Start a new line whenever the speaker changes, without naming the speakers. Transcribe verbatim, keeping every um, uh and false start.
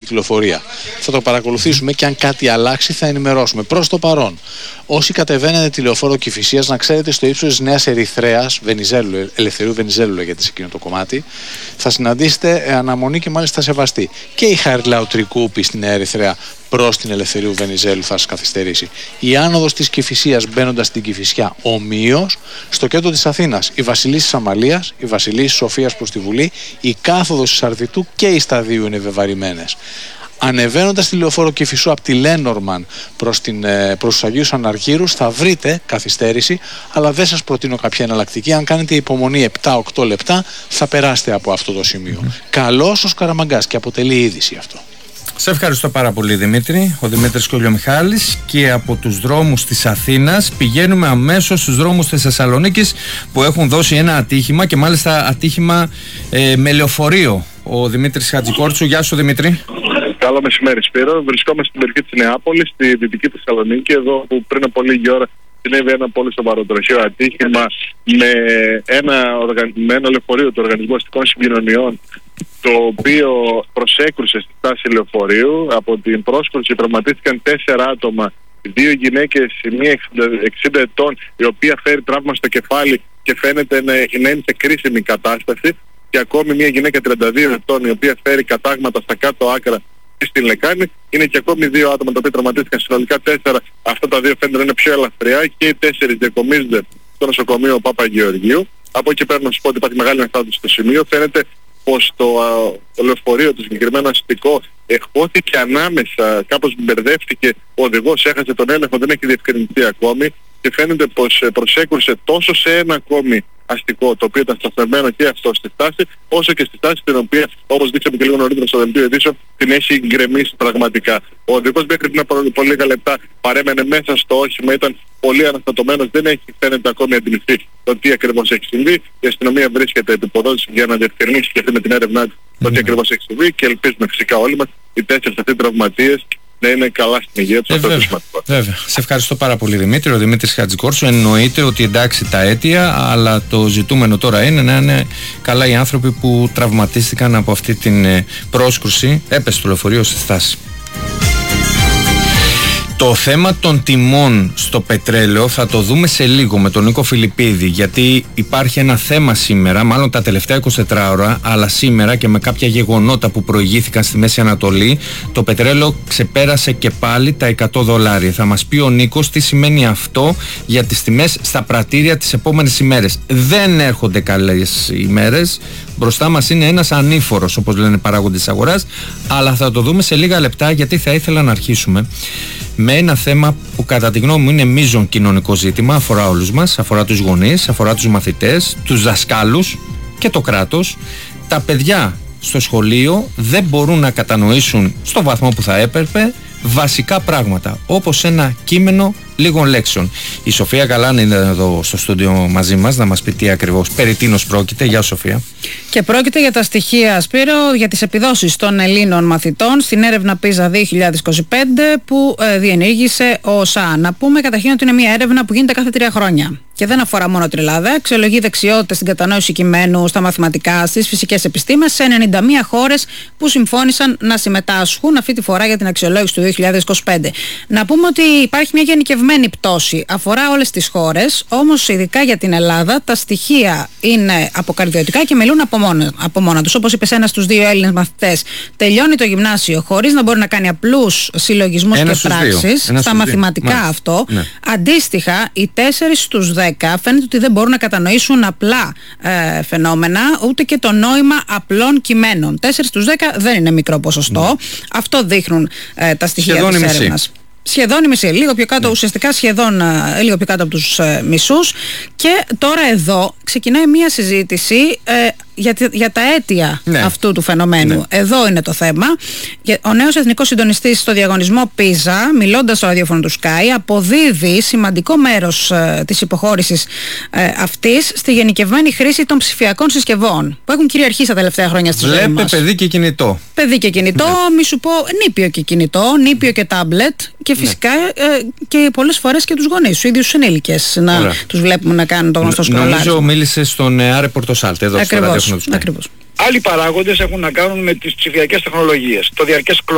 κυκλοφορία. Θα το παρακολουθήσουμε και αν κάτι αλλάξει θα ενημερώσουμε. Προς το παρόν, όσοι κατεβαίνετε τη λεωφόρο Κηφισίας, να ξέρετε στο ύψος της Νέας Ερυθρέας, Βενιζέλου, Ελευθερίου Βενιζέλου λέγεται σε εκείνο το κομμάτι, θα συναντήσετε αναμονή και μάλιστα σεβαστή. Και η Χαριλάου Τρικούπη στην Νέα Ερυθρέα προς την Ελευθερίου Βενιζέλου θα σας καθυστερήσει. Η άνοδος της Κηφισίας μπαίνοντας στην Κηφισιά ομοίως, στο κέντρο της Αθήνας η Βασιλίσσης Αμαλίας, η Βασιλίσσης Σοφίας προς τη Βουλή, η κάθοδος της Αρδιτού και η Σταδίου είναι βεβαρημένες. Ανεβαίνοντας τη λεωφόρο Κηφισού από τη Λένορμαν προς, την, προς τους Αγίους Αναργύρους θα βρείτε καθυστέρηση, αλλά δεν σας προτείνω κάποια εναλλακτική. Αν κάνετε υπομονή επτά οκτώ λεπτά θα περάσετε από αυτό το σημείο. Mm-hmm. Καλώς ο Σκαραμαγκάς, και αποτελεί είδηση αυτό.
Σε ευχαριστώ πάρα πολύ, Δημήτρη. Ο Δημήτρης Κολιομιχάλης. Και από τους δρόμους της Αθήνας πηγαίνουμε αμέσως στους δρόμους της Θεσσαλονίκης, που έχουν δώσει ένα ατύχημα, και μάλιστα ατύχημα ε, με λεωφορείο. Ο Δημήτρης Χατζικόρτσου. Γεια σου, Δημήτρη.
Καλό μεσημέρι, Σπύρο. Βρισκόμαστε στην περιοχή της Νεάπολης, στη δυτική Θεσσαλονίκη, εδώ που πριν από λίγη ώρα συνέβη ένα πολύ σοβαρό τροχαίο ατύχημα με ένα, οργαν... με ένα λεωφορείο του Οργανισμού Αστικών Συγκοινωνιών, το οποίο προσέκρουσε στη στάση λεωφορείου. Από την πρόσκρουση τραυματίστηκαν τέσσερα άτομα, δύο γυναίκες, μία εξήντα ετών, η οποία φέρει τραύμα στο κεφάλι και φαίνεται να είναι σε κρίσιμη κατάσταση, και ακόμη μία γυναίκα τριάντα δύο ετών, η οποία φέρει κατάγματα στα κάτω άκρα στην λεκάνη. Είναι και ακόμη δύο άτομα τα οποία τραυματίστηκαν, συνολικά τέσσερα. Αυτά τα δύο φαίνεται να είναι πιο ελαφριά, και οι τέσσερις διακομίζονται στο νοσοκομείο Παπαγεωργίου. Από εκεί πέρα να σου πω ότι υπάρχει μεγάλη αναστάτωση στο σημείο. Φαίνεται πως το, το λεωφορείο, το συγκεκριμένο αστικό, εχώθηκε ανάμεσα, κάπως μπερδεύτηκε ο οδηγός, έχασε τον έλεγχο, δεν έχει διευκρινιστεί ακόμη, και φαίνεται πως προσέκρουσε τόσο σε ένα ακόμη αστικό, το οποίο ήταν σταθερμένο και αυτό στη στάση, όσο και στη στάση την οποία, όπως δείξαμε και λίγο νωρίτερα στο δελτίο ειδήσεων, την έχει γκρεμίσει πραγματικά. Ο οδηγός μέχρι πριν από πολύ λίγα λεπτά παρέμενε μέσα στο όχημα, ήταν πολύ αναστατωμένος, δεν έχει φαίνεται ακόμη αντιληφθεί το τι ακριβώς έχει συμβεί. Η αστυνομία βρίσκεται επί ποδός για να διευκρινίσει και αυτή με την έρευνά της το τι ακριβώς έχει συμβεί, και ελπίζουμε φυσικά όλοι μας οι τέσσερις αυτοί τραυματίες να είναι καλά στην υγεία τους.
Ε, βέβαια, βέβαια. Σε ευχαριστώ πάρα πολύ, Δημήτρη. Ο Δημήτρης Χατζικόρτσου. Εννοείται ότι εντάξει τα αίτια, αλλά το ζητούμενο τώρα είναι να είναι καλά οι άνθρωποι που τραυματίστηκαν από αυτή την πρόσκρουση. Έπεσε το λεωφορείο στη στάση. Το θέμα των τιμών στο πετρέλαιο θα το δούμε σε λίγο με τον Νίκο Φιλιππίδη, γιατί υπάρχει ένα θέμα σήμερα, μάλλον τα τελευταία εικοσιτέσσερις ώρα, αλλά σήμερα και με κάποια γεγονότα που προηγήθηκαν στη Μέση Ανατολή, το πετρέλαιο ξεπέρασε και πάλι τα εκατό δολάρια. Θα μας πει ο Νίκος τι σημαίνει αυτό για τις τιμές στα πρατήρια τις επόμενες ημέρες. Δεν έρχονται καλές ημέρες. Μπροστά μας είναι ένας ανήφορος, όπως λένε παράγοντες της αγοράς, αλλά θα το δούμε σε λίγα λεπτά, γιατί θα ήθελα να αρχίσουμε με ένα θέμα που κατά τη γνώμη μου είναι μείζον κοινωνικό ζήτημα, αφορά όλους μας, αφορά τους γονείς, αφορά τους μαθητές, τους δασκάλους και το κράτος. Τα παιδιά στο σχολείο δεν μπορούν να κατανοήσουν στο βαθμό που θα έπρεπε βασικά πράγματα, όπως ένα κείμενο λίγων λέξεων. Η Σοφία Καλάνη είναι εδώ στο στούντιο μαζί μας να μας πει τι ακριβώς περί τίνος πρόκειται. Γεια, Σοφία.
Και πρόκειται για τα στοιχεία, Σπύρο, για τις επιδόσεις των Ελλήνων μαθητών στην έρευνα πίζα δύο χιλιάδες είκοσι πέντε που ε, διενήργησε ο ΩΣΑ. Να πούμε καταρχήν ότι είναι μια έρευνα που γίνεται κάθε τρία χρόνια. Και δεν αφορά μόνο την Ελλάδα, αξιολογεί δεξιότητες στην κατανόηση κειμένου, στα μαθηματικά, στις φυσικές επιστήμες σε ενενήντα μία χώρες που συμφώνησαν να συμμετάσχουν αυτή τη φορά για την αξιολόγηση του δύο χιλιάδες είκοσι πέντε. Να πούμε ότι υπάρχει μια γενικευμένη πτώση, αφορά όλες τις χώρες, όμως ειδικά για την Ελλάδα τα στοιχεία είναι αποκαρδιωτικά και μιλούν από μόνα, από μόνα τους. Όπως είπε ένας στους δύο Έλληνες μαθητές, τελειώνει το γυμνάσιο χωρίς να μπορεί να κάνει απλούς συλλογισμούς και πράξεις, στα μαθηματικά δύο. Αυτό. Ναι. Αντίστοιχα, οι τέσσερις στους δέκα φαίνεται ότι δεν μπορούν να κατανοήσουν απλά ε, φαινόμενα, ούτε και το νόημα απλών κειμένων. τέσσερις στους δέκα δεν είναι μικρό ποσοστό. Ναι. Αυτό δείχνουν ε, τα στοιχεία
σχεδόν
της έρευνας. Σχεδόν η μισή, λίγο πιο κάτω, ναι. Ουσιαστικά σχεδόν ε, λίγο πιο κάτω από τους ε, μισούς. Και τώρα εδώ ξεκινάει μια συζήτηση ε, για, για τα αίτια, ναι, αυτού του φαινομένου. Ναι. Εδώ είναι το θέμα. Ο νέος εθνικός συντονιστής στο διαγωνισμό πίζα, μιλώντας στο ραδιόφωνο του Sky, αποδίδει σημαντικό μέρος ε, της υποχώρησης ε, αυτής στη γενικευμένη χρήση των ψηφιακών συσκευών που έχουν κυριαρχήσει τα τελευταία χρόνια στη ζωή μας.
Βλέπε παιδί και κινητό.
Παιδί και κινητό, ναι. Μη σου πω νήπιο και κινητό, νήπιο και τάμπλετ. Και φυσικά ε, και πολλές φορές και τους γονείς, τους ίδιους συνήλικες, να Ωραία. τους βλέπουμε να κάνουν το γνωστό σκρολάρισμα.
Νομίζω μίλησε στον Άρε Πορτοσάλτε εδώ στο ραδιόφωνο του Sky.
Άλλοι παράγοντες έχουν να κάνουν με τις ψηφιακές τεχνολογίες. Το διαρκές